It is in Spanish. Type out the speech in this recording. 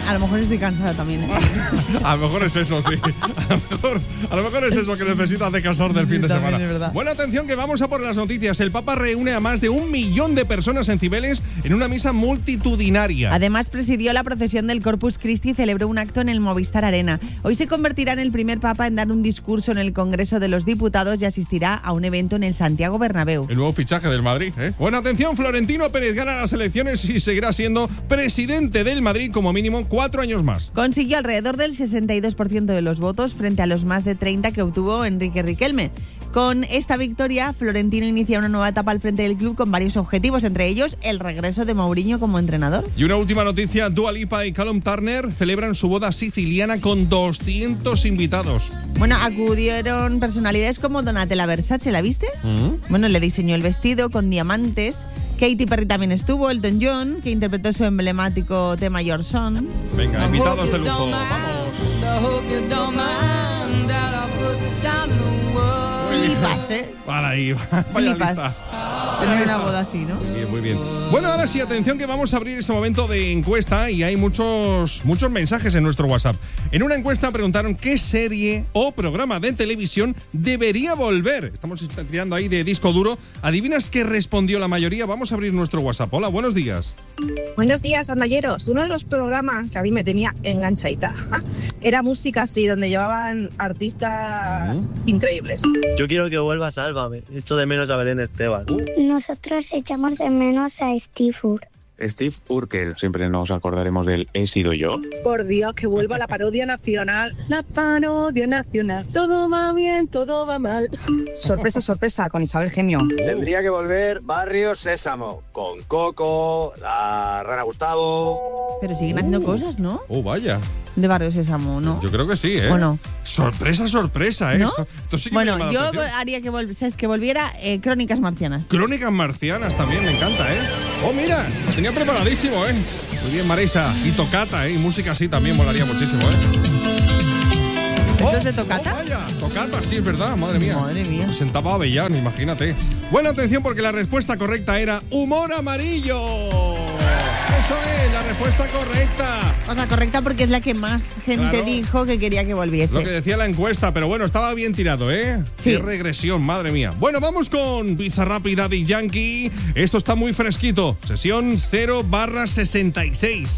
A lo mejor estoy cansada también, ¿eh? A lo mejor es eso, sí. A lo mejor es eso que necesitas descansar del fin de También semana. es verdad. Bueno, atención que vamos a por las noticias. El Papa reúne a más de 1 millón de personas en Cibeles en una misa multitudinaria. Además, presidió la procesión del Corpus Christi y celebró un acto en el Movistar Arena. Hoy se convertirá en el primer papa en dar un discurso en el Congreso de los Diputados y asistirá a un evento en el Santiago Bernabéu. El nuevo fichaje del Madrid, ¿eh? Bueno, atención, Florentino Pérez gana las elecciones y seguirá siendo presidente del Madrid como mínimo 4 años más. Consiguió alrededor del 62% de los votos frente a los más de 30 que obtuvo Enrique Riquelme. Con esta victoria, Florentino inicia una nueva etapa al frente del club con varios objetivos, entre ellos el regreso de Mourinho como entrenador. Y una última noticia, Dua Lipa y Callum Turner celebran su boda siciliana con 200 invitados. Bueno, acudieron personalidades como Donatella Versace, ¿la viste? Bueno, le diseñó el vestido con diamantes. Katy Perry también estuvo, Elton John, que interpretó su emblemático tema Your Song. Venga, invitados de lujo, vamos. Flipas, ¿eh? Para ahí, vaya Flipas. lista. Tener una boda así, ¿no? Bien, muy bien. Bueno, ahora sí, atención que vamos a abrir este momento de encuesta y hay muchos mensajes en nuestro WhatsApp. En una encuesta preguntaron qué serie o programa de televisión debería volver. Estamos tirando ahí de disco duro. ¿Adivinas qué respondió la mayoría? Vamos a abrir nuestro WhatsApp. Hola, buenos días. Buenos días, andalleros. Uno de los programas que a mí me tenía enganchadita era Música Así, donde llevaban artistas increíbles. Yo quiero que vuelva Sálvame. Echo de menos a Belén Esteban. Nosotros echamos de menos a Steve Urkel. Steve Urkel, siempre nos acordaremos del He sido yo. Por Dios, que vuelva la parodia nacional. La parodia nacional. Todo va bien, todo va mal. Sorpresa, sorpresa, con Isabel Gemio. Tendría que volver Barrio Sésamo, con Coco, la Rana Gustavo. Pero siguen haciendo cosas, ¿no? Oh, vaya. De Barrio Sésamo, ¿no? Yo creo que sí, ¿eh? ¿O no? Sorpresa, sorpresa, ¿eh? ¿No? Esto sí que Bueno, me llama la yo atención. haría que volviera Crónicas Marcianas. Crónicas marcianas también, me encanta, ¿eh? Oh, mira, lo tenía preparadísimo, ¿eh? Muy bien, Marisa. Y Tocata, ¿eh? Y música así también molaría muchísimo, ¿eh? ¿Eso es de Tocata? Vaya, Tocata, sí, es verdad, madre mía. Madre mía. Presentaba Avellán, imagínate. Bueno, atención, porque la respuesta correcta era humor amarillo. Eso es, la respuesta correcta. O sea, correcta porque es la que más gente Claro. dijo que quería que volviese. Lo que decía la encuesta, pero bueno, estaba bien tirado, ¿eh? Sí. Qué regresión, madre mía. Bueno, vamos con Bizarrap y Daddy Yankee. Esto está muy fresquito. Sesión 0/66.